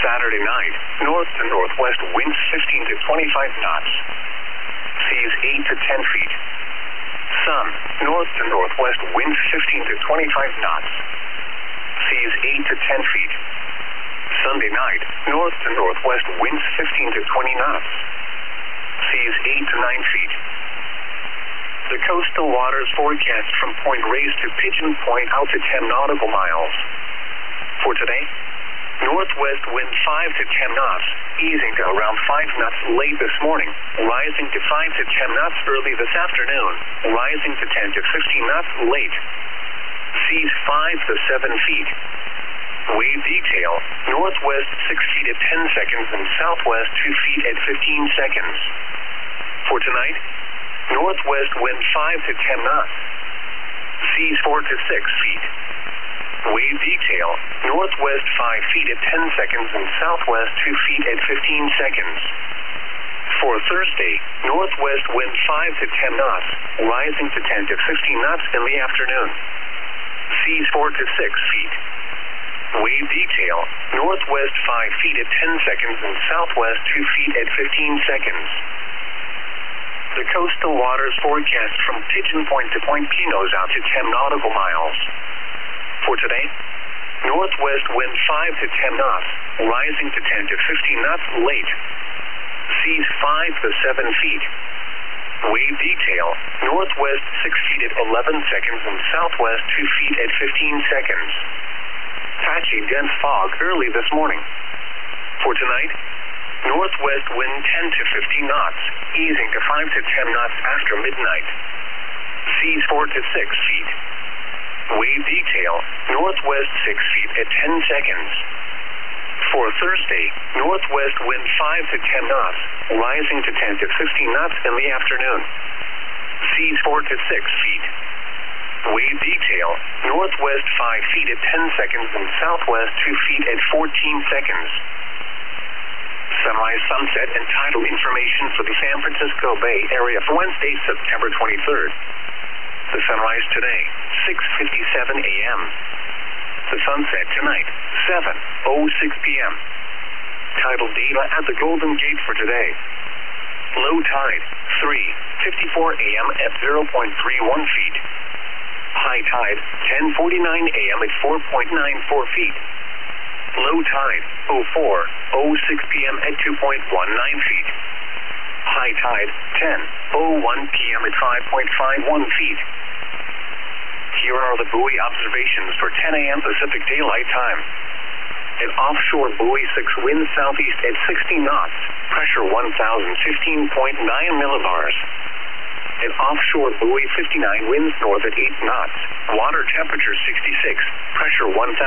Saturday night, north to northwest winds 15 to 25 knots. Seas 8 to 10 feet. Sun, north to northwest winds 15 to 25 knots. Seas 8 to 10 feet. Sunday night, north to northwest winds 15 to 20 knots. Seas 8 to 9 feet. The coastal waters forecast from Point Reyes to Pigeon Point out to 10 nautical miles. For today, northwest wind 5 to 10 knots, easing to around 5 knots late this morning, rising to 5 to 10 knots early this afternoon, rising to 10 to 15 knots late. Seas 5 to 7 feet. Wave detail, northwest 6 feet at 10 seconds and southwest 2 feet at 15 seconds. For tonight, northwest wind 5 to 10 knots. Seas 4 to 6 feet. Wave detail, northwest 5 feet at 10 seconds and southwest 2 feet at 15 seconds. For Thursday, northwest wind 5 to 10 knots, rising to 10 to 15 knots in the afternoon. Seas 4 to 6 feet. Wave detail, northwest 5 feet at 10 seconds and southwest 2 feet at 15 seconds. The coastal waters forecast from Pigeon Point to Point Pinos out to 10 nautical miles. For today, northwest wind 5 to 10 knots, rising to 10 to 15 knots late. Seas 5 to 7 feet. Wave detail, northwest 6 feet at 11 seconds and southwest 2 feet at 15 seconds. Patchy dense fog early this morning. For tonight, northwest wind 10 to 15 knots, easing to 5 to 10 knots after midnight. Seas 4 to 6 feet. Wave detail, northwest 6 feet at 10 seconds. For Thursday, northwest wind 5 to 10 knots, rising to 10 to 15 knots in the afternoon. Seas 4 to 6 feet. Wave detail, northwest 5 feet at 10 seconds and southwest 2 feet at 14 seconds. Sunrise, sunset, and tidal information for the San Francisco Bay Area for Wednesday, September 23rd. The sunrise today, 6:57 a.m. The sunset tonight, 7:06 p.m. Tidal data at the Golden Gate for today. Low tide, 3:54 a.m. at 0.31 feet. High tide, 10:49 a.m. at 4.94 feet. Low tide, 04:06 p.m. at 2.19 feet. High tide, 10:01 p.m. at 5.51 feet. Here are the buoy observations for 10 a.m. Pacific Daylight Time. An offshore buoy 6 winds southeast at 60 knots, pressure 1,015.9 millibars. An offshore buoy 59 winds north at 8 knots, water temperature 66, pressure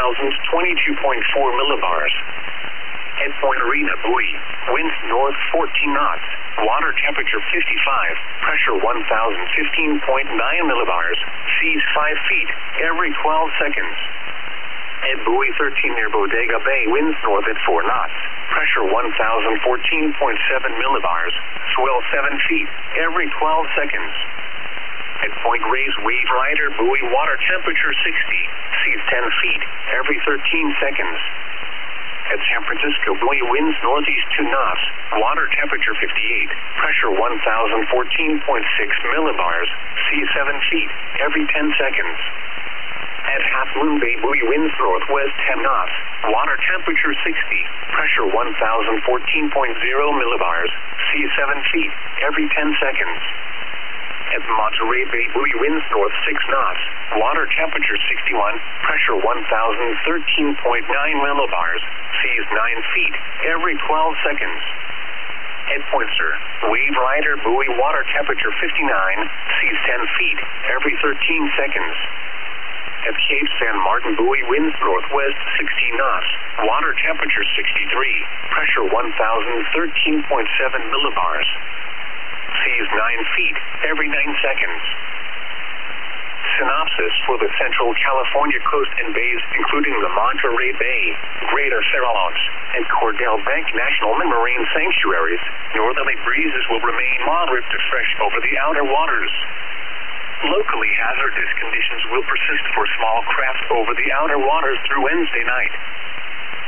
1,022.4 millibars. At Point Arena buoy, winds north 14 knots, water temperature 55, pressure 1,015.9 millibars, seas 5 feet every 12 seconds. At buoy 13 near Bodega Bay, winds north at 4 knots, pressure 1,014.7 millibars, swell 7 feet every 12 seconds. At Point Reyes Wave Rider buoy, water temperature 60, seas 10 feet every 13 seconds. At San Francisco buoy, winds northeast 2 knots, water temperature 58, pressure 1,014.6 millibars, seas 7 feet every 10 seconds. At Half Moon Bay buoy, winds northwest 10 knots, water temperature 60, pressure 1,014.0 millibars, seas 7 feet every 10 seconds. At Monterey Bay buoy, winds north 6 knots, water temperature 61, pressure 1,013.9 millibars, seas 9 feet every 12 seconds. At Point Sur, Wave Rider buoy, water temperature 59, seas 10 feet every 13 seconds. At Cape San Martin buoy, winds northwest 16 knots, water temperature 63, pressure 1,013.7 millibars. Seas 9 feet every 9 seconds. Synopsis for the Central California coast and bays, including the Monterey Bay, Greater Farallones, and Cordell Bank National Marine Sanctuaries. Northerly breezes will remain moderate to fresh over the outer waters. Locally hazardous conditions will persist for small craft over the outer waters through Wednesday night.